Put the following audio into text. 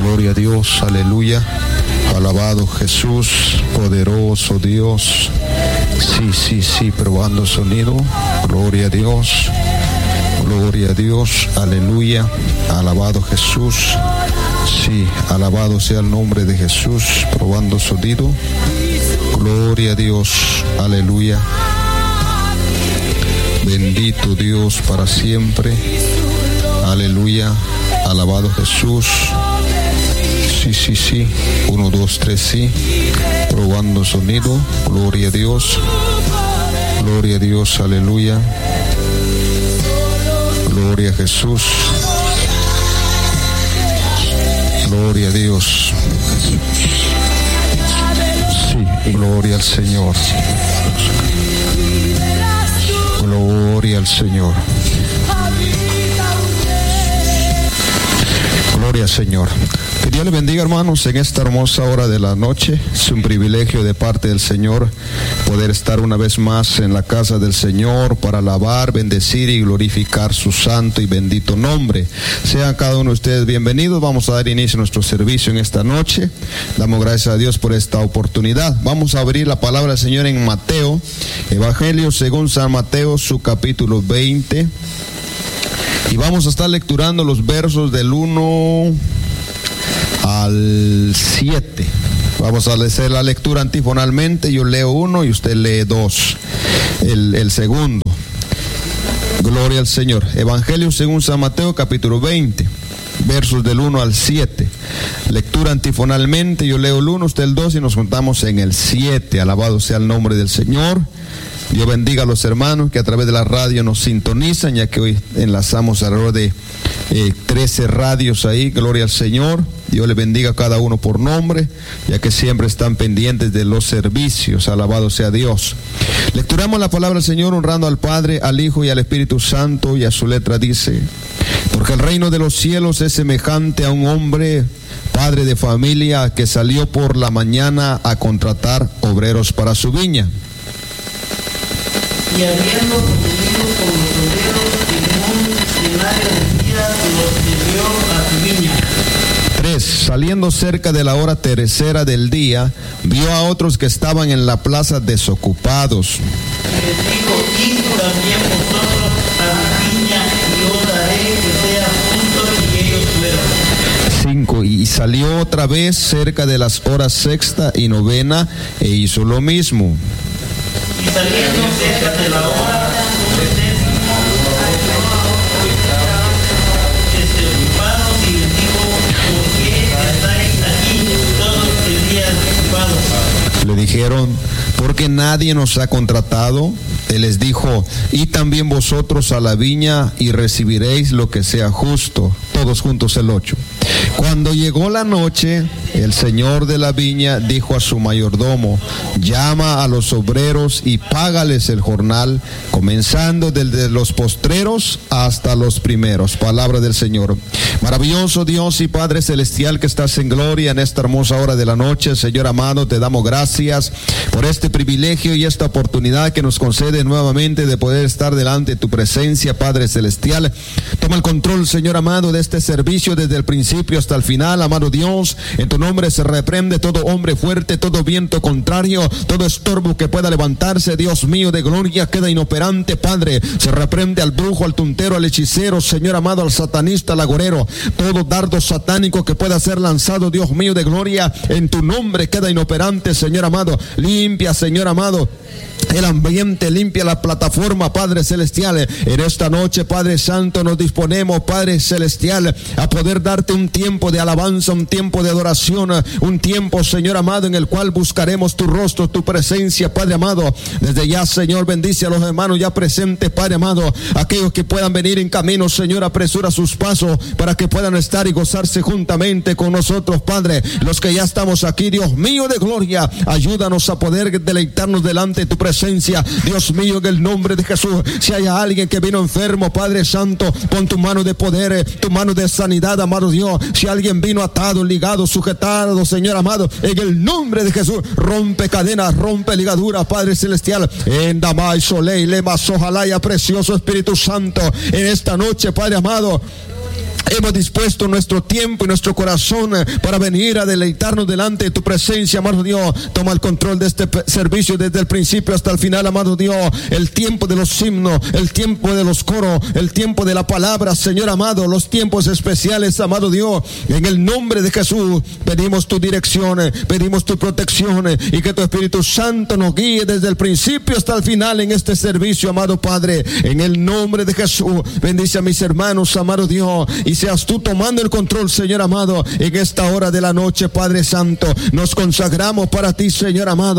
Gloria a Dios, aleluya. Alabado Jesús, poderoso Dios. Sí, probando sonido. Gloria a Dios, aleluya. Alabado Jesús. Sí, alabado sea el nombre de Jesús. Probando sonido. Gloria a Dios, aleluya. Bendito Dios para siempre. Aleluya. Alabado Jesús. Sí. 1, 2, 3, sí. Probando sonido. Gloria a Dios. Gloria a Dios, aleluya. Gloria a Jesús. Gloria a Dios. Sí, gloria al Señor. Gloria al Señor. Gloria al Señor. Que Dios le bendiga, hermanos, en esta hermosa hora de la noche. Es un privilegio de parte del Señor poder estar una vez más en la casa del Señor para alabar, bendecir y glorificar su santo y bendito nombre. Sean cada uno de ustedes bienvenidos. Vamos a dar inicio a nuestro servicio en esta noche. Damos gracias a Dios por esta oportunidad. Vamos a abrir la palabra del Señor en Mateo, Evangelio según San Mateo, su capítulo 20. Y vamos a estar lecturando los versos del 1 al 7. Vamos a hacer la lectura antifonalmente. Yo leo 1 y usted lee 2. El segundo. Gloria al Señor. Evangelio según San Mateo, capítulo 20, versos del 1 al 7. Lectura antifonalmente. Yo leo el 1, usted el 2 y nos juntamos en el 7. Alabado sea el nombre del Señor. Dios bendiga a los hermanos que a través de la radio nos sintonizan, ya que hoy enlazamos alrededor de 13 radios ahí. Gloria al Señor. Dios le bendiga a cada uno por nombre, ya que siempre están pendientes de los servicios. Alabado sea Dios. Lecturamos la palabra del Señor honrando al Padre, al Hijo y al Espíritu Santo, y a su letra dice: porque el reino de los cielos es semejante a un hombre, padre de familia, que salió por la mañana a contratar obreros para su viña. Y habiendo convenido con los obreros, en un denario de día los envió a su viña. 3. Saliendo cerca de la hora tercera del día, vio a otros que estaban en la plaza desocupados. Y les dijo: id también vosotros a mi viña, y os haré que sea juntos. Y ellos fueron. 5. Y salió otra vez cerca de las horas sexta y novena, e hizo lo mismo. Y saliendo cerca de la hora décima, desocupados, y les dijo: ¿por qué estáis aquí todos el día desocupados? Le dijeron: porque nadie nos ha contratado. Él les dijo: y también vosotros a la viña, y recibiréis lo que sea justo. Todos juntos el 8. Cuando llegó la noche, el señor de la viña dijo a su mayordomo: llama a los obreros y págales el jornal, comenzando desde los postreros hasta los primeros. Palabra del Señor. Maravilloso Dios y Padre celestial, que estás en gloria en esta hermosa hora de la noche. Señor amado, te damos gracias por este privilegio y esta oportunidad que nos concede nuevamente de poder estar delante de tu presencia, Padre celestial. Toma el control, Señor amado, de este servicio desde el principio hasta el final, amado Dios. En tu nombre se reprende todo hombre fuerte, todo viento contrario, todo estorbo que pueda levantarse, Dios mío de gloria, queda inoperante, Padre. Se reprende al brujo, al tuntero, al hechicero, Señor amado, al satanista, al agorero. Todo dardo satánico que pueda ser lanzado, Dios mío de gloria, en tu nombre queda inoperante, Señor amado. Limpia, Señor amado, el ambiente, limpia la plataforma, Padre celestial. En esta noche, Padre santo, nos disponemos, Padre celestial, a poder darte un tiempo de alabanza, un tiempo de adoración, un tiempo, Señor amado, en el cual buscaremos tu rostro, tu presencia, Padre amado. Desde ya, Señor, bendice a los hermanos ya presentes, Padre amado. Aquellos que puedan venir en camino, Señor, apresura sus pasos para que puedan estar y gozarse juntamente con nosotros, Padre. Los que ya estamos aquí, Dios mío de gloria, ayúdanos a poder deleitarnos delante de tu presencia, Dios mío, en el nombre de Jesús. Si hay alguien que vino enfermo, Padre santo, pon tu mano de poder, tu mano de sanidad, amado Dios. Si alguien vino atado, ligado, sujetado, Señor amado, en el nombre de Jesús, rompe cadenas, rompe ligaduras, Padre celestial. En Damay Soleil, Lema Sojalaya, precioso Espíritu Santo, en esta noche, Padre amado, Hemos dispuesto nuestro tiempo y nuestro corazón para venir a deleitarnos delante de tu presencia, amado Dios. Toma el control de este servicio desde el principio hasta el final, amado Dios. El tiempo de los himnos, el tiempo de los coros, el tiempo de la palabra, Señor amado, los tiempos especiales, amado Dios. En el nombre de Jesús pedimos tu dirección, pedimos tu protección y que tu Espíritu Santo nos guíe desde el principio hasta el final en este servicio, amado Padre. En el nombre de Jesús, bendice a mis hermanos, amado Dios, y seas tú tomando el control, Señor amado, en esta hora de la noche, Padre Santo. Nos consagramos para ti, Señor amado.